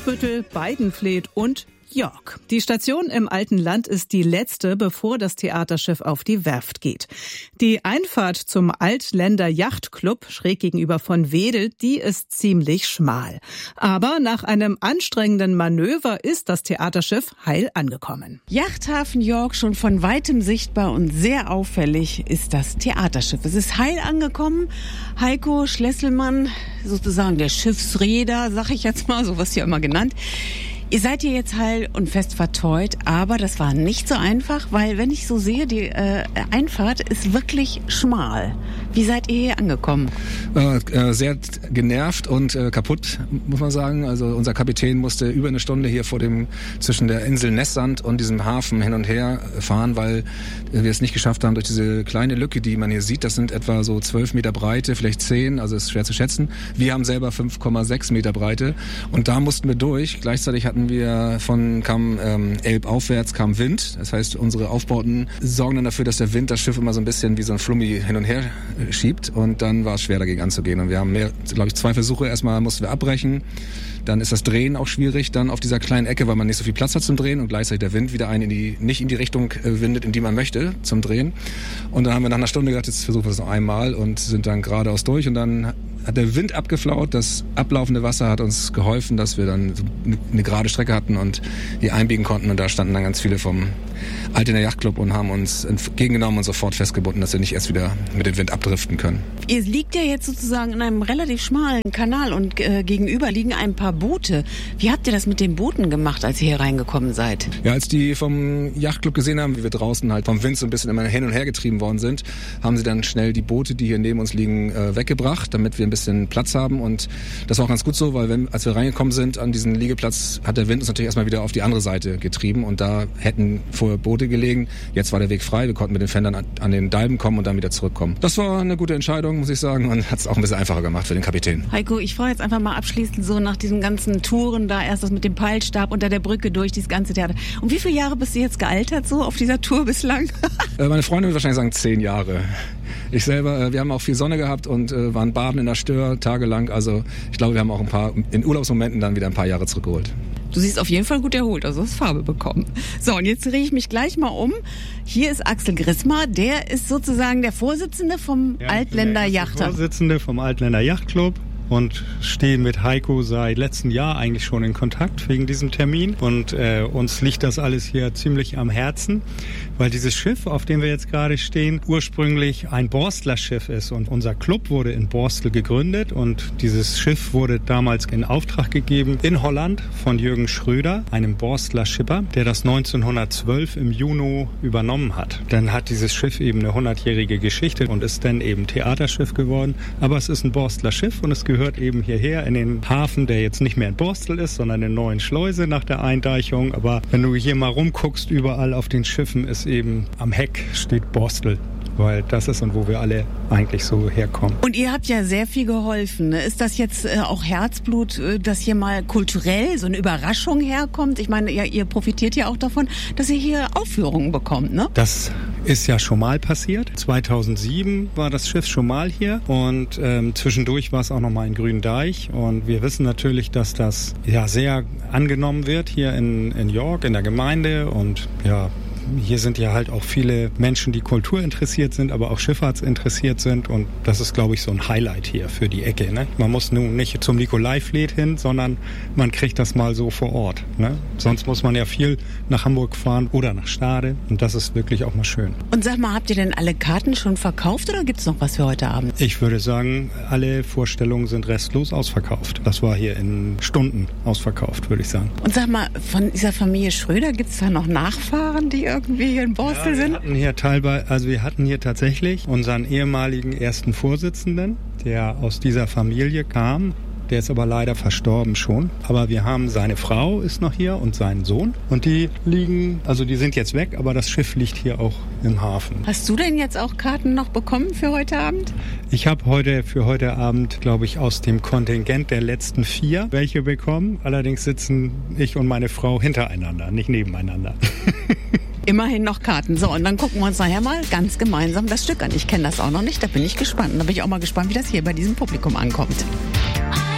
Brunsbüttel, Weidenfleet und York. Die Station im alten Land ist die letzte, bevor das Theaterschiff auf die Werft geht. Die Einfahrt zum Altländer Yachtclub schräg gegenüber von Wedel, die ist ziemlich schmal. Aber nach einem anstrengenden Manöver ist das Theaterschiff heil angekommen. Yachthafen York, schon von weitem sichtbar und sehr auffällig ist das Theaterschiff. Es ist heil angekommen. Heiko Schlesselmann, sozusagen der Schiffsreeder, sag ich jetzt mal, so was hier immer genannt. Ihr seid hier jetzt heil und fest verteut, aber das war nicht so einfach, weil, wenn ich so sehe, die Einfahrt ist wirklich schmal. Wie seid ihr hier angekommen? Sehr genervt und kaputt, muss man sagen. Also unser Kapitän musste über eine Stunde hier zwischen der Insel Nessand und diesem Hafen hin und her fahren, weil wir es nicht geschafft haben, durch diese kleine Lücke, die man hier sieht, das sind etwa so 12 Meter Breite, vielleicht 10, also ist schwer zu schätzen. Wir haben selber 5,6 Meter Breite und da mussten wir durch. Gleichzeitig hatten wir kam Elb aufwärts, kam Wind. Das heißt, unsere Aufbauten sorgen dann dafür, dass der Wind das Schiff immer so ein bisschen wie so ein Flummi hin und her schiebt. Und dann war es schwer, dagegen anzugehen. Und wir haben 2 Versuche. Erstmal mussten wir abbrechen. Dann ist das Drehen auch schwierig, dann auf dieser kleinen Ecke, weil man nicht so viel Platz hat zum Drehen und gleichzeitig der Wind wieder nicht in die Richtung windet, in die man möchte, zum Drehen. Und dann haben wir nach einer Stunde gedacht, jetzt versuchen wir es noch einmal und sind dann geradeaus durch. Und dann hat der Wind abgeflaut, das ablaufende Wasser hat uns geholfen, dass wir dann eine gerade Strecke hatten und hier einbiegen konnten. Und da standen dann ganz viele vom Altländer Yachtclub und haben uns entgegengenommen und sofort festgebunden, dass wir nicht erst wieder mit dem Wind abdriften können. Ihr liegt ja jetzt sozusagen in einem relativ schmalen Kanal und gegenüber liegen ein paar Boote. Wie habt ihr das mit den Booten gemacht, als ihr hier reingekommen seid? Ja, als die vom Yachtclub gesehen haben, wie wir draußen halt vom Wind so ein bisschen immer hin und her getrieben worden sind, haben sie dann schnell die Boote, die hier neben uns liegen, weggebracht, damit wir ein bisschen Platz haben. Und das war auch ganz gut so, weil als wir reingekommen sind an diesen Liegeplatz, hat der Wind uns natürlich erstmal wieder auf die andere Seite getrieben und da hätten vorher Boote gelegen. Jetzt war der Weg frei, wir konnten mit den Fendern an den Dalben kommen und dann wieder zurückkommen. Das war eine gute Entscheidung, muss ich sagen, und hat es auch ein bisschen einfacher gemacht für den Kapitän. Heiko, ich frage jetzt einfach mal abschließend so nach diesen ganzen Touren da, erst das mit dem Peilstab unter der Brücke durch, dieses ganze Theater. Und wie viele Jahre bist du jetzt gealtert so auf dieser Tour bislang? Meine Freundin würde wahrscheinlich sagen 10 Jahre. Ich selber, wir haben auch viel Sonne gehabt und waren baden in der Stör tagelang. Also ich glaube, wir haben auch in Urlaubsmomenten dann wieder ein paar Jahre zurückgeholt. Du siehst auf jeden Fall gut erholt, also hast Farbe bekommen. So, und jetzt drehe ich mich gleich mal um. Hier ist Axel Grismar, der ist sozusagen der Vorsitzende vom Altländer Yachtclub. Vorsitzende vom Altländer Yachtclub. Und stehen mit Heiko seit letztem Jahr eigentlich schon in Kontakt wegen diesem Termin. Und uns liegt das alles hier ziemlich am Herzen, weil dieses Schiff, auf dem wir jetzt gerade stehen, ursprünglich ein Borstler Schiff ist. Und unser Club wurde in Borstel gegründet und dieses Schiff wurde damals in Auftrag gegeben in Holland von Jürgen Schröder, einem Borstler Schipper, der das 1912 im Juni übernommen hat. Dann hat dieses Schiff eben eine 100-jährige Geschichte und ist dann eben Theaterschiff geworden. Aber es ist ein Borstler Schiff und es gehört eben hierher in den Hafen, der jetzt nicht mehr in Borstel ist, sondern in Neuen Schleuse nach der Eindeichung. Aber wenn du hier mal rumguckst, überall auf den Schiffen ist eben am Heck steht Borstel. Weil das ist und wo wir alle eigentlich so herkommen. Und ihr habt ja sehr viel geholfen. Ist das jetzt auch Herzblut, dass hier mal kulturell so eine Überraschung herkommt? Ich meine, ihr profitiert ja auch davon, dass ihr hier Aufführungen bekommt, ne? Das ist ja schon mal passiert. 2007 war das Schiff schon mal hier und zwischendurch war es auch noch mal in Gründeich. Und wir wissen natürlich, dass das ja sehr angenommen wird hier in York, in der Gemeinde und ja, hier sind ja halt auch viele Menschen, die kulturinteressiert sind, aber auch schifffahrtsinteressiert sind. Und das ist, glaube ich, so ein Highlight hier für die Ecke. Ne? Man muss nun nicht zum Nikolaifleet hin, sondern man kriegt das mal so vor Ort. Ne? Sonst muss man ja viel nach Hamburg fahren oder nach Stade. Und das ist wirklich auch mal schön. Und sag mal, habt ihr denn alle Karten schon verkauft oder gibt es noch was für heute Abend? Ich würde sagen, alle Vorstellungen sind restlos ausverkauft. Das war hier in Stunden ausverkauft, würde ich sagen. Und sag mal, von dieser Familie Schröder, gibt es da noch Nachfahren, die irgendwie hier in Borstel sind? Wir hatten hier tatsächlich unseren ehemaligen ersten Vorsitzenden, der aus dieser Familie kam. Der ist aber leider verstorben schon. Aber wir haben seine Frau ist noch hier und seinen Sohn. Und die sind jetzt weg, aber das Schiff liegt hier auch im Hafen. Hast du denn jetzt auch Karten noch bekommen für heute Abend? Ich habe für heute Abend, glaube ich, aus dem Kontingent der letzten 4 welche bekommen. Allerdings sitzen ich und meine Frau hintereinander, nicht nebeneinander. Immerhin noch Karten. So, und dann gucken wir uns nachher mal ganz gemeinsam das Stück an. Ich kenne das auch noch nicht, da bin ich gespannt. Und da bin ich auch mal gespannt, wie das hier bei diesem Publikum ankommt.